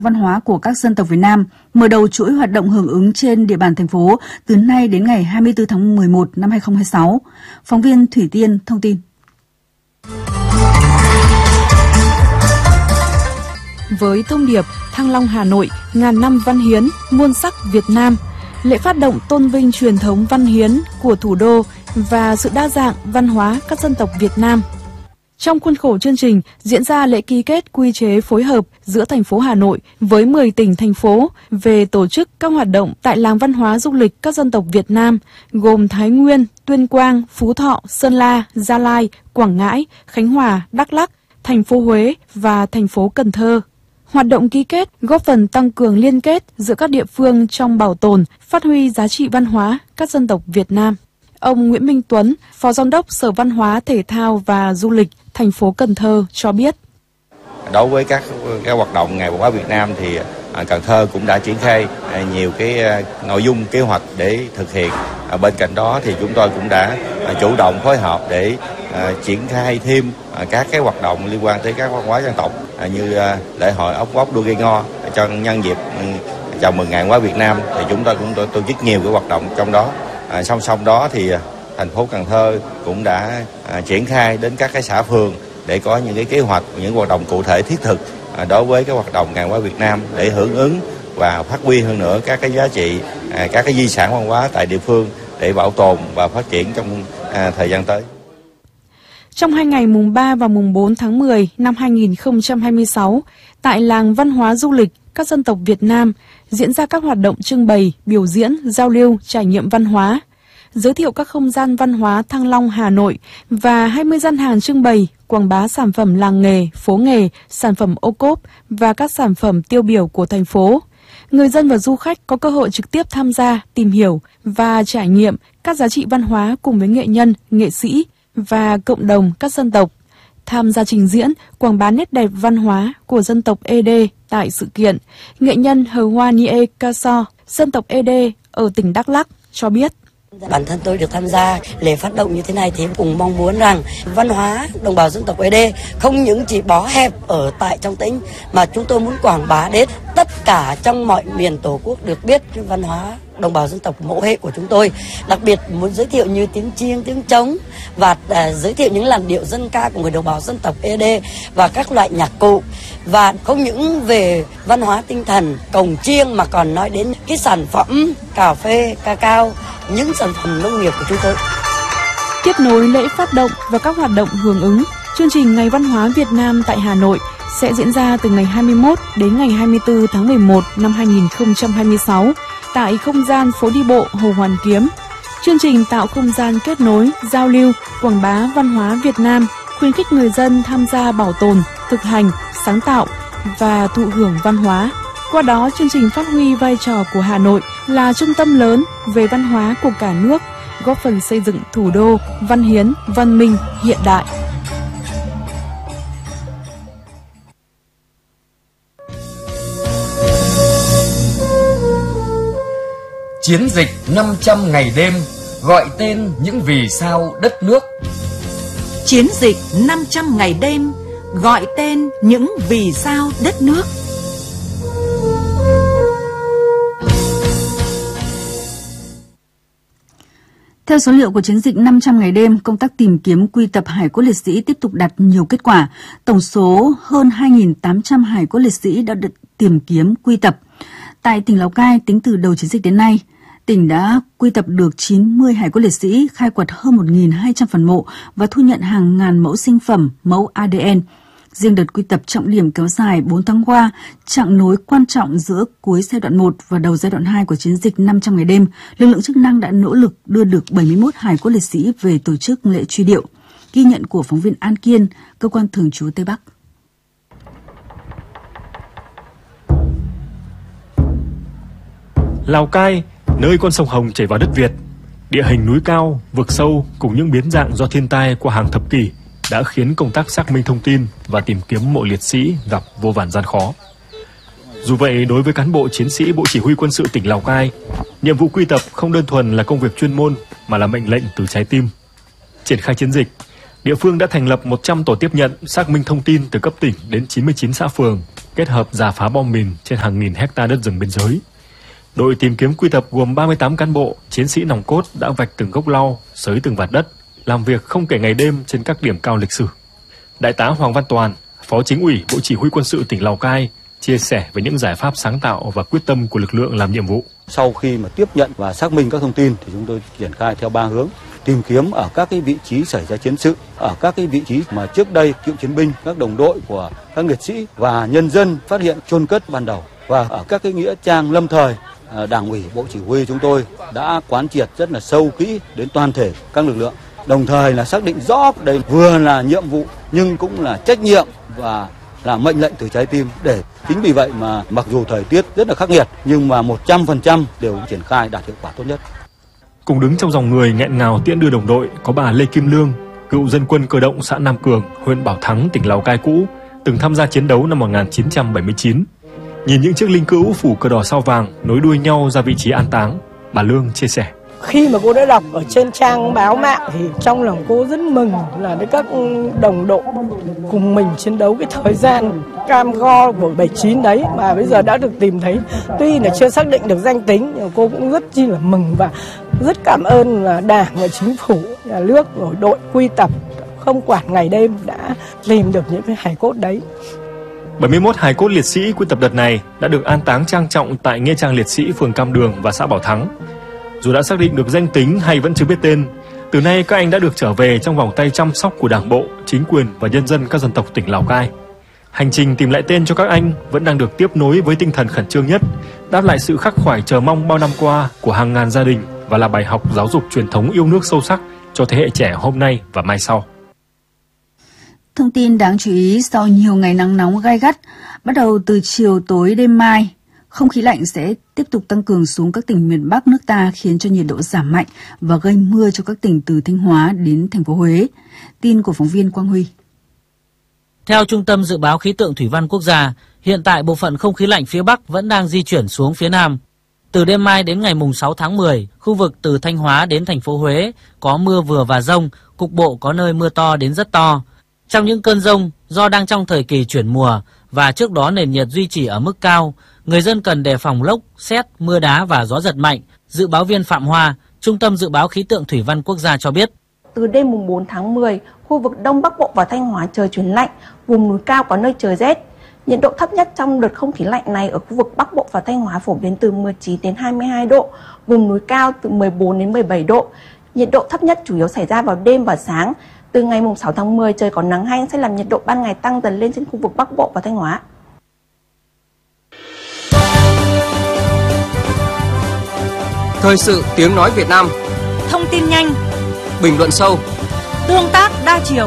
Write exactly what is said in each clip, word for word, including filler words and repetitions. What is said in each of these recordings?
văn hóa của các dân tộc Việt Nam, mở đầu chuỗi hoạt động hưởng ứng trên địa bàn thành phố từ nay đến ngày hai mươi tư tháng mười một năm hai nghìn không trăm hai mươi sáu. Phóng viên Thủy Tiên thông tin. Với thông điệp Thăng Long Hà Nội, ngàn năm văn hiến, muôn sắc Việt Nam, lễ phát động tôn vinh truyền thống văn hiến của thủ đô và sự đa dạng văn hóa các dân tộc Việt Nam. Trong khuôn khổ chương trình diễn ra lễ ký kết quy chế phối hợp giữa thành phố Hà Nội với mười tỉnh thành phố về tổ chức các hoạt động tại làng văn hóa du lịch các dân tộc Việt Nam gồm Thái Nguyên, Tuyên Quang, Phú Thọ, Sơn La, Gia Lai, Quảng Ngãi, Khánh Hòa, Đắk Lắk, thành phố Huế và thành phố Cần Thơ. Hoạt động ký kết góp phần tăng cường liên kết giữa các địa phương trong bảo tồn, phát huy giá trị văn hóa các dân tộc Việt Nam. Ông Nguyễn Minh Tuấn, Phó Giám đốc Sở Văn hóa, Thể thao và Du lịch thành phố Cần Thơ cho biết. Đối với các cái hoạt động Ngày Văn hóa Việt Nam thì Cần Thơ cũng đã triển khai nhiều cái nội dung kế hoạch để thực hiện. Bên cạnh đó thì chúng tôi cũng đã chủ động phối hợp để triển khai thêm các cái hoạt động liên quan tới các văn hóa dân tộc như lễ hội ốc vóc đua gây ngo cho nhân dịp chào mừng Ngày Văn hóa Việt Nam thì chúng tôi cũng tổ chức nhiều cái hoạt động trong đó. À, song song đó thì thành phố Cần Thơ cũng đã à, triển khai đến các cái xã phường để có những cái kế hoạch, những hoạt động cụ thể thiết thực à, đối với cái hoạt động Ngày Văn hóa Việt Nam để hưởng ứng và phát huy hơn nữa các cái giá trị, à, các cái di sản văn hóa tại địa phương để bảo tồn và phát triển trong à, thời gian tới. Trong hai ngày mùng ba và mùng bốn tháng mười năm hai nghìn không trăm hai mươi sáu, tại làng văn hóa du lịch các dân tộc Việt Nam diễn ra các hoạt động trưng bày, biểu diễn, giao lưu, trải nghiệm văn hóa, giới thiệu các không gian văn hóa Thăng Long Hà Nội và hai mươi gian hàng trưng bày, quảng bá sản phẩm làng nghề, phố nghề, sản phẩm ô cốp và các sản phẩm tiêu biểu của thành phố. Người dân và du khách có cơ hội trực tiếp tham gia, tìm hiểu và trải nghiệm các giá trị văn hóa cùng với nghệ nhân, nghệ sĩ và cộng đồng các dân tộc. Tham gia trình diễn, quảng bá nét đẹp văn hóa của dân tộc Ê Đê tại sự kiện, nghệ nhân Hờ Hoa Nie Ca So, dân tộc Ê Đê ở tỉnh Đắk Lắk cho biết. Bản thân tôi được tham gia lễ phát động như thế này thì cũng mong muốn rằng văn hóa đồng bào dân tộc Ê Đê không những chỉ bó hẹp ở tại trong tỉnh mà chúng tôi muốn quảng bá đến tất cả trong mọi miền Tổ quốc được biết cái văn hóa đồng bào dân tộc mẫu hệ của chúng tôi. Đặc biệt muốn giới thiệu như tiếng chiêng, tiếng trống và à, giới thiệu những làn điệu dân ca của người đồng bào dân tộc Ê Đê và các loại nhạc cụ. Và không những về văn hóa tinh thần, cồng chiêng mà còn nói đến cái sản phẩm cà phê, cacao, những sản phẩm nông nghiệp của chúng tôi. Tiếp nối lễ phát động và các hoạt động hưởng ứng, chương trình Ngày Văn hóa Việt Nam tại Hà Nội sẽ diễn ra từ ngày hai mươi mốt đến ngày hai mươi tư tháng mười một năm hai nghìn không trăm hai mươi sáu tại không gian phố đi bộ Hồ Hoàn Kiếm. Chương trình tạo không gian kết nối, giao lưu, quảng bá văn hóa Việt Nam, khuyến khích người dân tham gia bảo tồn, thực hành, sáng tạo và thụ hưởng văn hóa. Qua đó, chương trình phát huy vai trò của Hà Nội là trung tâm lớn về văn hóa của cả nước, góp phần xây dựng thủ đô văn hiến, văn minh, hiện đại. Chiến dịch năm trăm ngày đêm gọi tên những vì sao đất nước. Chiến dịch năm trăm ngày đêm gọi tên những vì sao đất nước. Theo số liệu của chiến dịch năm trăm ngày đêm, công tác tìm kiếm quy tập hài cốt liệt sĩ tiếp tục đạt nhiều kết quả. Tổng số hơn hai nghìn tám trăm hài cốt liệt sĩ đã được tìm kiếm quy tập. Tại tỉnh Lào Cai, tính từ đầu chiến dịch đến nay, tỉnh đã quy tập được chín mươi hài cốt liệt sĩ, khai quật hơn một nghìn hai trăm phần mộ và thu nhận hàng ngàn mẫu sinh phẩm, mẫu a đê en. Riêng đợt quy tập trọng điểm kéo dài bốn tháng qua, chặng nối quan trọng giữa cuối giai đoạn một và đầu giai đoạn hai của chiến dịch năm trăm ngày đêm, lực lượng chức năng đã nỗ lực đưa được bảy mươi mốt hài cốt liệt sĩ về tổ chức lễ truy điệu. Ghi nhận của phóng viên An Kiên, cơ quan thường trú Tây Bắc. Lào Cai, nơi con sông Hồng chảy vào đất Việt, địa hình núi cao, vực sâu cùng những biến dạng do thiên tai qua hàng thập kỷ đã khiến công tác xác minh thông tin và tìm kiếm mộ liệt sĩ gặp vô vàn gian khó. Dù vậy, đối với cán bộ chiến sĩ Bộ Chỉ huy Quân sự tỉnh Lào Cai, nhiệm vụ quy tập không đơn thuần là công việc chuyên môn mà là mệnh lệnh từ trái tim. Triển khai chiến dịch, địa phương đã thành lập một trăm tổ tiếp nhận xác minh thông tin từ cấp tỉnh đến chín mươi chín xã phường, kết hợp rà phá bom mìn trên hàng nghìn hecta đất rừng biên giới. Đội tìm kiếm quy tập gồm ba mươi tám cán bộ, chiến sĩ nòng cốt đã vạch từng gốc lau, xới từng vạt đất, làm việc không kể ngày đêm trên các điểm cao lịch sử. Đại tá Hoàng Văn Toàn, Phó Chính ủy Bộ Chỉ huy Quân sự tỉnh Lào Cai, chia sẻ về những giải pháp sáng tạo và quyết tâm của lực lượng làm nhiệm vụ. Sau khi mà tiếp nhận và xác minh các thông tin thì chúng tôi triển khai theo ba hướng: tìm kiếm ở các cái vị trí xảy ra chiến sự, ở các cái vị trí mà trước đây cựu chiến binh, các đồng đội của các liệt sĩ và nhân dân phát hiện chôn cất ban đầu, và ở các cái nghĩa trang lâm thời. Đảng ủy Bộ Chỉ huy chúng tôi đã quán triệt rất là sâu kỹ đến toàn thể các lực lượng, đồng thời là xác định rõ đây vừa là nhiệm vụ nhưng cũng là trách nhiệm và là mệnh lệnh từ trái tim. Để chính vì vậy mà mặc dù thời tiết rất là khắc nghiệt nhưng mà một trăm phần trăm đều triển khai đạt hiệu quả tốt nhất. Cùng đứng trong dòng người nghẹn ngào tiễn đưa đồng đội có bà Lê Kim Lương, cựu dân quân cơ động xã Nam Cường, huyện Bảo Thắng, tỉnh Lào Cai cũ, từng tham gia chiến đấu năm một nghìn chín trăm bảy mươi chín. Nhìn những chiếc linh cữu phủ cờ đỏ sao vàng nối đuôi nhau ra vị trí an táng, bà Lương chia sẻ. Khi mà cô đã đọc ở trên trang báo mạng thì trong lòng cô rất mừng là với các đồng đội cùng mình chiến đấu cái thời gian cam go của bảy chín đấy mà bây giờ đã được tìm thấy. Tuy là chưa xác định được danh tính nhưng cô cũng rất chi là mừng và rất cảm ơn là Đảng và Chính phủ, nhà nước, rồi đội quy tập không quản ngày đêm đã tìm được những cái hài cốt đấy. bảy mươi mốt hài cốt liệt sĩ quy tập đợt này đã được an táng trang trọng tại nghĩa trang liệt sĩ phường Cam Đường và xã Bảo Thắng. Dù đã xác định được danh tính hay vẫn chưa biết tên, từ nay các anh đã được trở về trong vòng tay chăm sóc của Đảng bộ, chính quyền và nhân dân các dân tộc tỉnh Lào Cai. Hành trình tìm lại tên cho các anh vẫn đang được tiếp nối với tinh thần khẩn trương nhất, đáp lại sự khắc khoải chờ mong bao năm qua của hàng ngàn gia đình và là bài học giáo dục truyền thống yêu nước sâu sắc cho thế hệ trẻ hôm nay và mai sau. Thông tin đáng chú ý, sau nhiều ngày nắng nóng gay gắt, bắt đầu từ chiều tối đêm mai, không khí lạnh sẽ tiếp tục tăng cường xuống các tỉnh miền Bắc nước ta, khiến cho nhiệt độ giảm mạnh và gây mưa cho các tỉnh từ Thanh Hóa đến thành phố Huế. Tin của phóng viên Quang Huy. Theo Trung tâm Dự báo Khí tượng Thủy văn Quốc gia, hiện tại bộ phận không khí lạnh phía Bắc vẫn đang di chuyển xuống phía Nam. Từ đêm mai đến ngày sáu tháng mười, khu vực từ Thanh Hóa đến thành phố Huế có mưa vừa và dông, cục bộ có nơi mưa to đến rất to. Trong những cơn dông, do đang trong thời kỳ chuyển mùa và trước đó nền nhiệt duy trì ở mức cao, người dân cần đề phòng lốc, sét, mưa đá và gió giật mạnh. Dự báo viên Phạm Hoa, Trung tâm Dự báo Khí tượng Thủy văn Quốc gia cho biết. Từ đêm bốn tháng mười, khu vực Đông Bắc Bộ và Thanh Hóa trời chuyển lạnh, vùng núi cao có nơi trời rét. Nhiệt độ thấp nhất trong đợt không khí lạnh này ở khu vực Bắc Bộ và Thanh Hóa phổ biến từ mười chín đến hai mươi hai độ, vùng núi cao từ mười bốn đến mười bảy độ. Nhiệt độ thấp nhất chủ yếu xảy ra vào đêm và sáng. Từ ngày sáu tháng mười, trời có nắng hanh sẽ làm nhiệt độ ban ngày tăng dần lên trên khu vực Bắc Bộ và Thanh Hóa. Thời sự tiếng nói Việt Nam. Thông tin nhanh, bình luận sâu, tương tác đa chiều.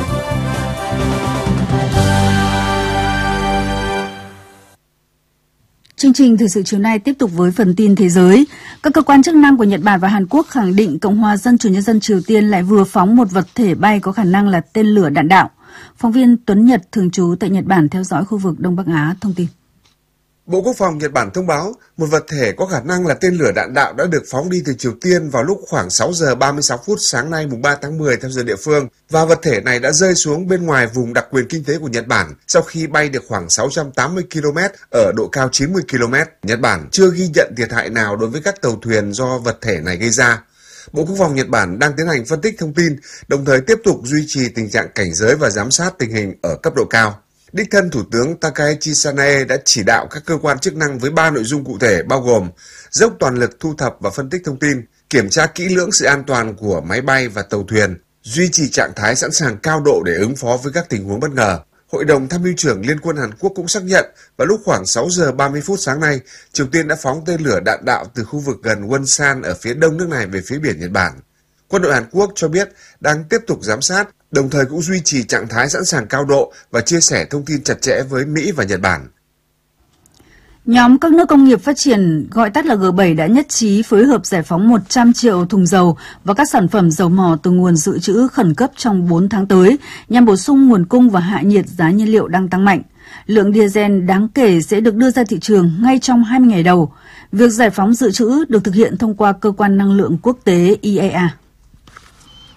Chương trình thời sự chiều nay tiếp tục với phần tin thế giới. Các cơ quan chức năng của Nhật Bản và Hàn Quốc khẳng định Cộng hòa Dân chủ Nhân dân Triều Tiên lại vừa phóng một vật thể bay có khả năng là tên lửa đạn đạo. Phóng viên Tuấn Nhật thường trú tại Nhật Bản theo dõi khu vực Đông Bắc Á thông tin. Bộ Quốc phòng Nhật Bản thông báo một vật thể có khả năng là tên lửa đạn đạo đã được phóng đi từ Triều Tiên vào lúc khoảng sáu giờ ba mươi sáu phút sáng nay mùng ba tháng mười theo giờ địa phương, và vật thể này đã rơi xuống bên ngoài vùng đặc quyền kinh tế của Nhật Bản sau khi bay được khoảng sáu trăm tám mươi ki lô mét ở độ cao chín mươi ki lô mét. Nhật Bản chưa ghi nhận thiệt hại nào đối với các tàu thuyền do vật thể này gây ra. Bộ Quốc phòng Nhật Bản đang tiến hành phân tích thông tin, đồng thời tiếp tục duy trì tình trạng cảnh giới và giám sát tình hình ở cấp độ cao. Đích thân Thủ tướng Takaichi Sanae đã chỉ đạo các cơ quan chức năng với ba nội dung cụ thể bao gồm dốc toàn lực thu thập và phân tích thông tin, kiểm tra kỹ lưỡng sự an toàn của máy bay và tàu thuyền, duy trì trạng thái sẵn sàng cao độ để ứng phó với các tình huống bất ngờ. Hội đồng Tham mưu trưởng Liên quân Hàn Quốc cũng xác nhận vào lúc khoảng sáu giờ ba mươi phút sáng nay, Triều Tiên đã phóng tên lửa đạn đạo từ khu vực gần Wonsan ở phía đông nước này về phía biển Nhật Bản. Quân đội Hàn Quốc cho biết đang tiếp tục giám sát, đồng thời cũng duy trì trạng thái sẵn sàng cao độ và chia sẻ thông tin chặt chẽ với Mỹ và Nhật Bản. Nhóm các nước công nghiệp phát triển, gọi tắt là G bảy, đã nhất trí phối hợp giải phóng một trăm triệu thùng dầu và các sản phẩm dầu mỏ từ nguồn dự trữ khẩn cấp trong bốn tháng tới, nhằm bổ sung nguồn cung và hạ nhiệt giá nhiên liệu đang tăng mạnh. Lượng diesel đáng kể sẽ được đưa ra thị trường ngay trong hai mươi ngày đầu. Việc giải phóng dự trữ được thực hiện thông qua Cơ quan Năng lượng Quốc tế I E A.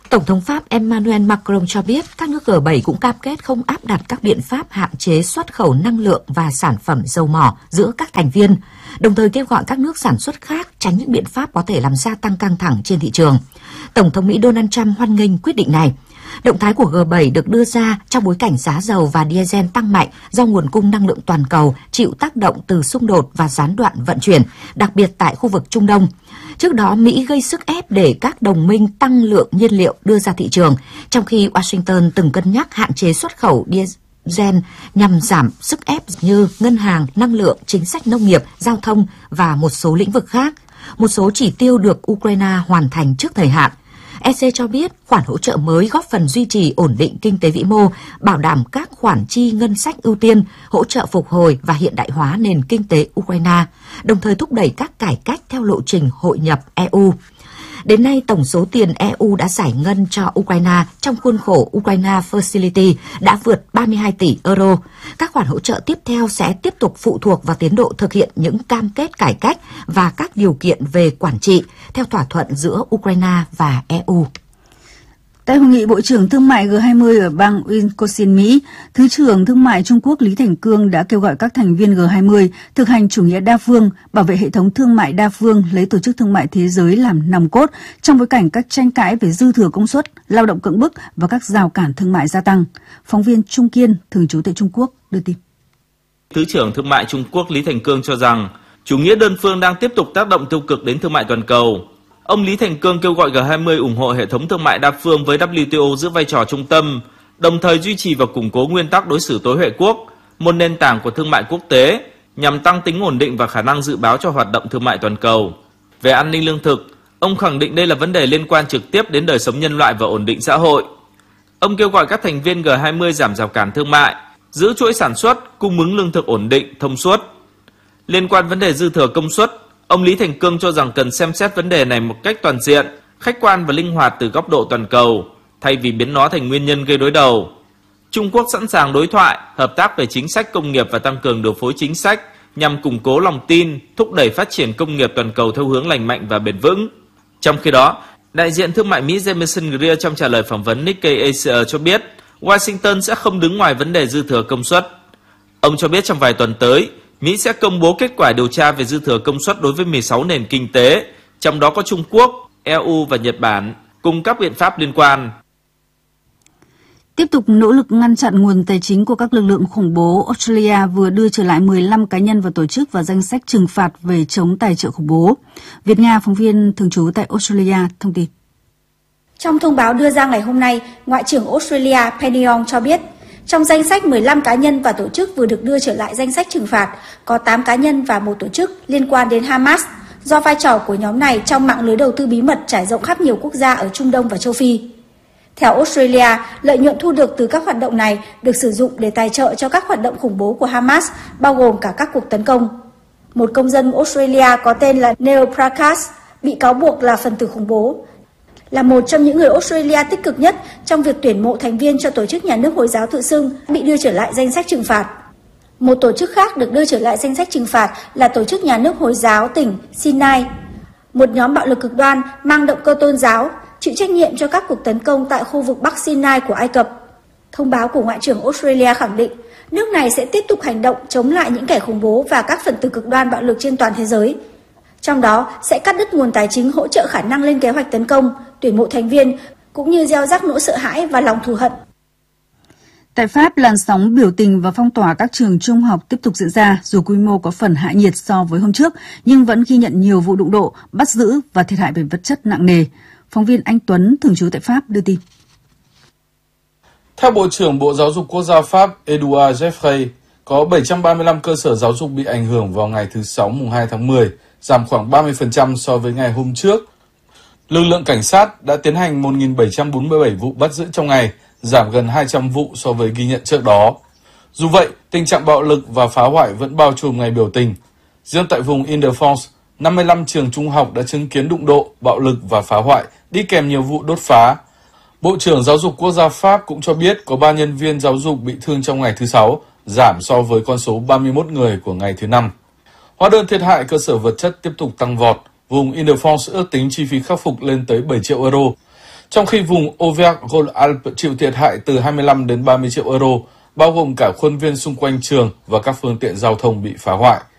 Tổng thống Pháp Emmanuel Macron cho biết các nước G bảy cũng cam kết không áp đặt các biện pháp hạn chế xuất khẩu năng lượng và sản phẩm dầu mỏ giữa các thành viên, đồng thời kêu gọi các nước sản xuất khác tránh những biện pháp có thể làm gia tăng căng thẳng trên thị trường. Tổng thống Mỹ Donald Trump hoan nghênh quyết định này. Động thái của G bảy được đưa ra trong bối cảnh giá dầu và diesel tăng mạnh do nguồn cung năng lượng toàn cầu chịu tác động từ xung đột và gián đoạn vận chuyển, đặc biệt tại khu vực Trung Đông. Trước đó, Mỹ gây sức ép để các đồng minh tăng lượng nhiên liệu đưa ra thị trường, trong khi Washington từng cân nhắc hạn chế xuất khẩu diesel nhằm giảm sức ép như ngân hàng, năng lượng, chính sách nông nghiệp, giao thông và một số lĩnh vực khác. Một số chỉ tiêu được Ukraine hoàn thành trước thời hạn. e xê cho biết khoản hỗ trợ mới góp phần duy trì ổn định kinh tế vĩ mô, bảo đảm các khoản chi ngân sách ưu tiên, hỗ trợ phục hồi và hiện đại hóa nền kinh tế Ukraine, đồng thời thúc đẩy các cải cách theo lộ trình hội nhập e u. Đến nay, tổng số tiền e u đã giải ngân cho Ukraine trong khuôn khổ Ukraine Facility đã vượt ba mươi hai tỷ euro. Các khoản hỗ trợ tiếp theo sẽ tiếp tục phụ thuộc vào tiến độ thực hiện những cam kết cải cách và các điều kiện về quản trị theo thỏa thuận giữa Ukraine và e u. Tại hội nghị Bộ trưởng Thương mại G hai mươi ở bang Wisconsin, Mỹ, Thứ trưởng Thương mại Trung Quốc Lý Thành Cương đã kêu gọi các thành viên G hai mươi thực hành chủ nghĩa đa phương, bảo vệ hệ thống thương mại đa phương, lấy Tổ chức Thương mại Thế giới làm nòng cốt trong bối cảnh các tranh cãi về dư thừa công suất, lao động cưỡng bức và các rào cản thương mại gia tăng. Phóng viên Trung Kiên, thường trú tại Trung Quốc, đưa tin. Thứ trưởng Thương mại Trung Quốc Lý Thành Cương cho rằng chủ nghĩa đơn phương đang tiếp tục tác động tiêu cực đến thương mại toàn cầu. Ông Lý Thành Cương kêu gọi G hai mươi ủng hộ hệ thống thương mại đa phương với W T O giữ vai trò trung tâm, đồng thời duy trì và củng cố nguyên tắc đối xử tối huệ quốc, một nền tảng của thương mại quốc tế, nhằm tăng tính ổn định và khả năng dự báo cho hoạt động thương mại toàn cầu. Về an ninh lương thực, ông khẳng định đây là vấn đề liên quan trực tiếp đến đời sống nhân loại và ổn định xã hội. Ông kêu gọi các thành viên G hai mươi giảm rào cản thương mại, giữ chuỗi sản xuất, cung ứng lương thực ổn định, thông suốt. Liên quan vấn đề dư thừa công suất, ông Lý Thành Cương cho rằng cần xem xét vấn đề này một cách toàn diện, khách quan và linh hoạt từ góc độ toàn cầu, thay vì biến nó thành nguyên nhân gây đối đầu. Trung Quốc sẵn sàng đối thoại, hợp tác về chính sách công nghiệp và tăng cường điều phối chính sách nhằm củng cố lòng tin, thúc đẩy phát triển công nghiệp toàn cầu theo hướng lành mạnh và bền vững. Trong khi đó, đại diện thương mại Mỹ Jamieson Greer trong trả lời phỏng vấn Nikkei Asia cho biết Washington sẽ không đứng ngoài vấn đề dư thừa công suất. Ông cho biết trong vài tuần tới, Mỹ sẽ công bố kết quả điều tra về dư thừa công suất đối với mười sáu nền kinh tế, trong đó có Trung Quốc, e u và Nhật Bản, cùng các biện pháp liên quan. Tiếp tục nỗ lực ngăn chặn nguồn tài chính của các lực lượng khủng bố, Australia vừa đưa trở lại mười lăm cá nhân và tổ chức vào danh sách trừng phạt về chống tài trợ khủng bố. Việt Nga, phóng viên thường trú tại Australia, thông tin. Trong thông báo đưa ra ngày hôm nay, Ngoại trưởng Australia Penny Wong cho biết, trong danh sách mười lăm cá nhân và tổ chức vừa được đưa trở lại danh sách trừng phạt, có tám cá nhân và một tổ chức liên quan đến Hamas, do vai trò của nhóm này trong mạng lưới đầu tư bí mật trải rộng khắp nhiều quốc gia ở Trung Đông và châu Phi. Theo Australia, lợi nhuận thu được từ các hoạt động này được sử dụng để tài trợ cho các hoạt động khủng bố của Hamas, bao gồm cả các cuộc tấn công. Một công dân Australia có tên là Neil Prakash bị cáo buộc là phần tử khủng bố, là một trong những người Australia tích cực nhất trong việc tuyển mộ thành viên cho tổ chức nhà nước Hồi giáo tự xưng bị đưa trở lại danh sách trừng phạt. Một tổ chức khác được đưa trở lại danh sách trừng phạt là tổ chức nhà nước Hồi giáo tỉnh Sinai, một nhóm bạo lực cực đoan mang động cơ tôn giáo, chịu trách nhiệm cho các cuộc tấn công tại khu vực Bắc Sinai của Ai Cập. Thông báo của Ngoại trưởng Australia khẳng định nước này sẽ tiếp tục hành động chống lại những kẻ khủng bố và các phần tử cực đoan bạo lực trên toàn thế giới. Trong đó sẽ cắt đứt nguồn tài chính hỗ trợ khả năng lên kế hoạch tấn công, tuyển mộ thành viên, cũng như gieo rắc nỗi sợ hãi và lòng thù hận. Tại Pháp, làn sóng biểu tình và phong tỏa các trường trung học tiếp tục diễn ra, dù quy mô có phần hạ nhiệt so với hôm trước, nhưng vẫn ghi nhận nhiều vụ đụng độ, bắt giữ và thiệt hại về vật chất nặng nề. Phóng viên Anh Tuấn, thường trú tại Pháp, đưa tin. Theo Bộ trưởng Bộ Giáo dục Quốc gia Pháp Edouard Jeffrey, có bảy trăm ba mươi lăm cơ sở giáo dục bị ảnh hưởng vào ngày thứ Sáu mùng hai tháng mười, giảm khoảng ba mươi phần trăm so với ngày hôm trước. Lực lượng cảnh sát đã tiến hành một nghìn bảy trăm bốn mươi bảy vụ bắt giữ trong ngày, giảm gần hai trăm vụ so với ghi nhận trước đó. Dù vậy, tình trạng bạo lực và phá hoại vẫn bao trùm ngày biểu tình. Riêng tại vùng Île-de-France, năm mươi lăm trường trung học đã chứng kiến đụng độ, bạo lực và phá hoại, đi kèm nhiều vụ đốt phá. Bộ trưởng Giáo dục Quốc gia Pháp cũng cho biết có ba nhân viên giáo dục bị thương trong ngày thứ Sáu, giảm so với con số ba mươi mốt người của ngày thứ Năm. Hóa đơn thiệt hại cơ sở vật chất tiếp tục tăng vọt. Vùng Île-de-France ước tính chi phí khắc phục lên tới bảy triệu euro. trong khi vùng Auvergne-Rhône-Alpes chịu thiệt hại từ hai mươi lăm đến ba mươi triệu euro, bao gồm cả khuôn viên xung quanh trường và các phương tiện giao thông bị phá hoại.